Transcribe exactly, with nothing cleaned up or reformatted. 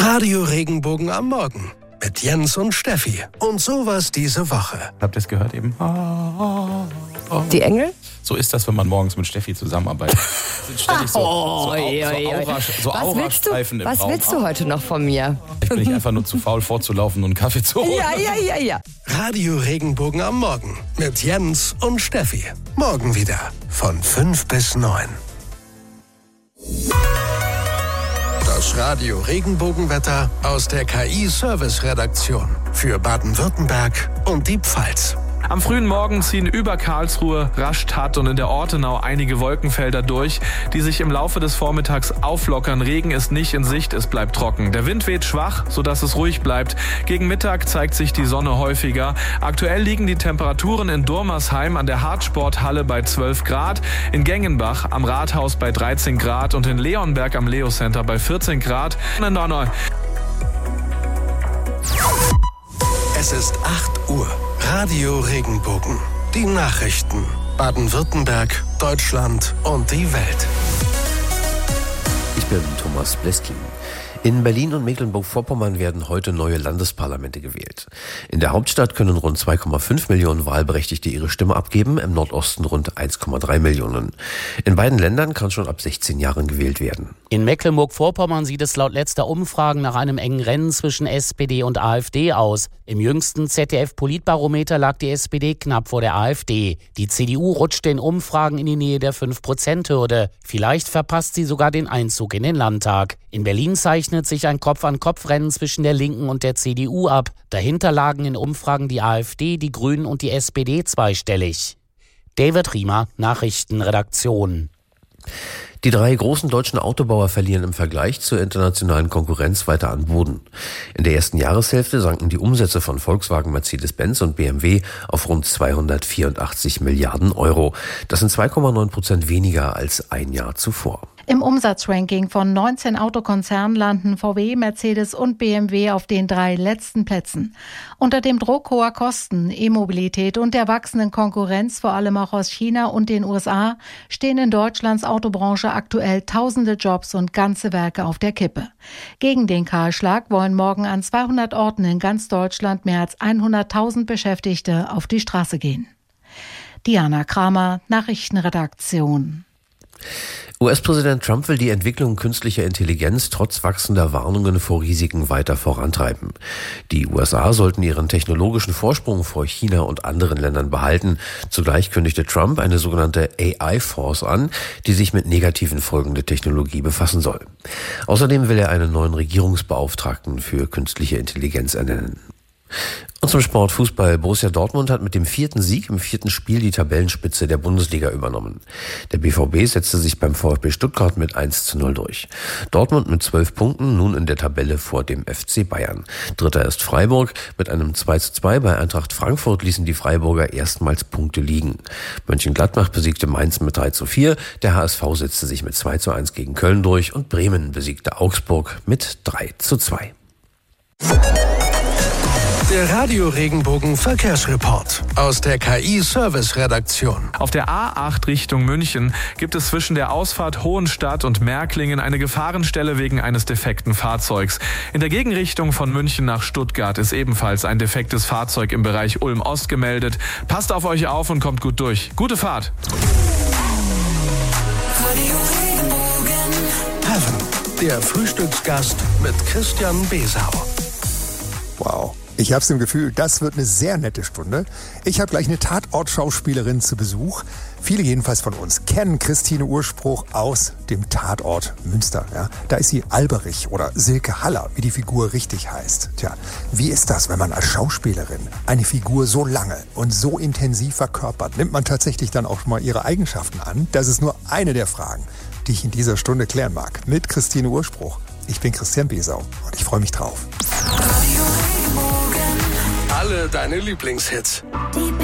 Radio Regenbogen am Morgen mit Jens und Steffi. Und sowas diese Woche. Habt ihr es gehört eben? Die Engel? So ist das, wenn man morgens mit Steffi zusammenarbeitet. Sind ständig so, Oh, so, Au- oi, oi, so, oi. Aura, so Was willst du, Aurastreifen im was Raum. willst du heute noch von mir? Ich bin nicht einfach nur zu faul vorzulaufen und einen Kaffee zu holen. Ja, ja, ja, ja. Radio Regenbogen am Morgen mit Jens und Steffi. Morgen wieder von fünf bis neun. Das Radio Regenbogenwetter aus der K I-Service-Redaktion für Baden-Württemberg und die Pfalz. Am frühen Morgen ziehen über Karlsruhe, Rastatt und in der Ortenau einige Wolkenfelder durch, die sich im Laufe des Vormittags auflockern. Regen ist nicht in Sicht, es bleibt trocken. Der Wind weht schwach, sodass es ruhig bleibt. Gegen Mittag zeigt sich die Sonne häufiger. Aktuell liegen die Temperaturen in Durmersheim an der Hartsporthalle bei zwölf Grad, in Gengenbach am Rathaus bei dreizehn Grad und in Leonberg am Leo Center bei vierzehn Grad. Es ist acht Uhr. Radio Regenbogen. Die Nachrichten. Baden-Württemberg, Deutschland und die Welt. Ich bin Thomas Bleskin. In Berlin und Mecklenburg-Vorpommern werden heute neue Landesparlamente gewählt. In der Hauptstadt können rund zwei Komma fünf Millionen Wahlberechtigte ihre Stimme abgeben, im Nordosten rund eins Komma drei Millionen. In beiden Ländern kann schon ab sechzehn Jahren gewählt werden. In Mecklenburg-Vorpommern sieht es laut letzter Umfragen nach einem engen Rennen zwischen S P D und AfD aus. Im jüngsten Z D F-Politbarometer lag die S P D knapp vor der AfD. Die C D U rutschte in Umfragen in die Nähe der fünf Prozent Hürde. Vielleicht verpasst sie sogar den Einzug in den Landtag. In Berlin zeichnet sich ein Kopf-an-Kopf-Rennen zwischen der Linken und der C D U ab. Dahinter lagen in Umfragen die AfD, die Grünen und die S P D zweistellig. David Riemer, Nachrichtenredaktion. Die drei großen deutschen Autobauer verlieren im Vergleich zur internationalen Konkurrenz weiter an Boden. In der ersten Jahreshälfte sanken die Umsätze von Volkswagen, Mercedes-Benz und B M W auf rund zweihundertvierundachtzig Milliarden Euro. Das sind zwei Komma neun Prozent weniger als ein Jahr zuvor. Im Umsatzranking von neunzehn Autokonzernen landen V W, Mercedes und B M W auf den drei letzten Plätzen. Unter dem Druck hoher Kosten, E-Mobilität und der wachsenden Konkurrenz, vor allem auch aus China und den U S A, stehen in Deutschlands Autobranche aktuell tausende Jobs und ganze Werke auf der Kippe. Gegen den Kahlschlag wollen morgen an zweihundert Orten in ganz Deutschland mehr als hunderttausend Beschäftigte auf die Straße gehen. Diana Kramer, Nachrichtenredaktion. U S-Präsident Trump will die Entwicklung künstlicher Intelligenz trotz wachsender Warnungen vor Risiken weiter vorantreiben. Die U S A sollten ihren technologischen Vorsprung vor China und anderen Ländern behalten. Zugleich kündigte Trump eine sogenannte A I-Force an, die sich mit negativen Folgen der Technologie befassen soll. Außerdem will er einen neuen Regierungsbeauftragten für künstliche Intelligenz ernennen. Und zum Sport Fußball. Borussia Dortmund hat mit dem vierten Sieg im vierten Spiel die Tabellenspitze der Bundesliga übernommen. Der B V B setzte sich beim VfB Stuttgart mit eins zu null durch. Dortmund mit zwölf Punkten, nun in der Tabelle vor dem F C Bayern. Dritter ist Freiburg. Mit einem zwei zu zwei bei Eintracht Frankfurt ließen die Freiburger erstmals Punkte liegen. Mönchengladbach besiegte Mainz mit drei zu vier. Der H S V setzte sich mit zwei zu eins gegen Köln durch und Bremen besiegte Augsburg mit drei zu zwei. Der Radio Regenbogen Verkehrsreport aus der K I-Service-Redaktion. Auf der A acht Richtung München gibt es zwischen der Ausfahrt Hohenstadt und Märklingen eine Gefahrenstelle wegen eines defekten Fahrzeugs. In der Gegenrichtung von München nach Stuttgart ist ebenfalls ein defektes Fahrzeug im Bereich Ulm-Ost gemeldet. Passt auf euch auf und kommt gut durch. Gute Fahrt! Heaven, der Frühstücksgast mit Christian Besau. Wow. Ich hab's im Gefühl, das wird eine sehr nette Stunde. Ich habe gleich eine Tatort-Schauspielerin zu Besuch. Viele jedenfalls von uns kennen Christine Urspruch aus dem Tatort Münster. Ja, da ist sie Alberich oder Silke Haller, wie die Figur richtig heißt. Tja, wie ist das, wenn man als Schauspielerin eine Figur so lange und so intensiv verkörpert? Nimmt man tatsächlich dann auch mal ihre Eigenschaften an? Das ist nur eine der Fragen, die ich in dieser Stunde klären mag. Mit Christine Urspruch. Ich bin Christian Besau und ich freue mich drauf. Alle deine Lieblingshits. Die